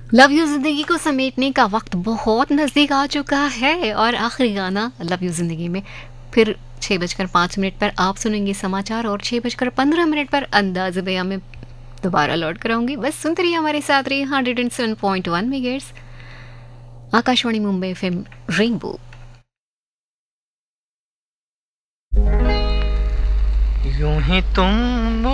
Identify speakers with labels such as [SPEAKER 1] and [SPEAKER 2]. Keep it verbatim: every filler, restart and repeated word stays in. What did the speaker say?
[SPEAKER 1] Love you जिंदगी को समेटने का वक्त बहुत नज़दीक आ चुका है और आखिरी गाना लव यू जिंदगी में फिर छः बजकर पाँच मिनट पर आप सुनेंगे समाचार और छः बजकर पंद्रह मिनट पर अंदाज बयां में दोबारा लौट कर आऊंगी। बस सुनते रहिए हमारे साथ रहिए hundred and seven point one megahertz Akashvani Mumbai FM rainbow.
[SPEAKER 2] यूं ही तुम